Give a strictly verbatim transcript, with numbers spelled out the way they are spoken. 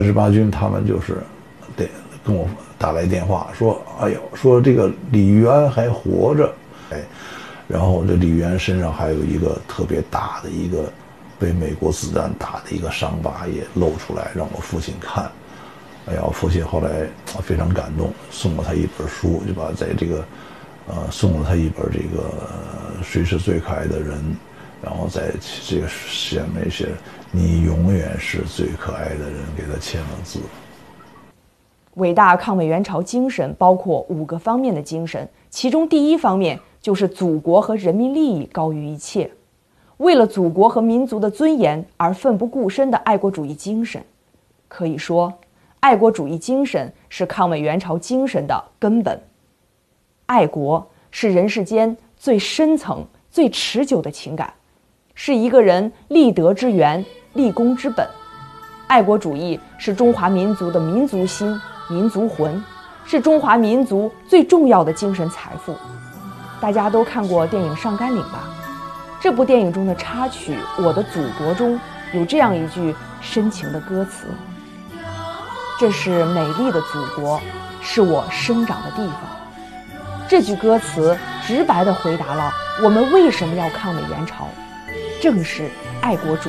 十八军他们就是得跟我打来电话说，哎呦，说这个李渊还活着，哎，然后这李渊身上还有一个特别大的一个被美国子弹打的一个伤疤也露出来，让我父亲看。哎呀，我父亲后来非常感动，送了他一本书，就把在这个呃送了他一本这个呃谁是最可爱的人，然后在这个上面写你永远是最可爱的人，给他签了字。 伟大抗美援朝精神包括五个方面的精神，其中第一方面就是祖国和人民利益高于一切，为了祖国和民族的尊严而奋不顾身的爱国主义精神。可以说，爱国主义精神是抗美援朝精神的根本。爱国是人世间最深层、最持久的情感，是一个人立德之源、立功之本。爱国主义是中华民族的民族心、民族魂，是中华民族最重要的精神财富。大家都看过电影《上甘岭》吧？这部电影中的插曲《我的祖国》中有这样一句深情的歌词：这是美丽的祖国，是我生长的地方。这句歌词直白地回答了我们为什么要抗美援朝，正是爱国主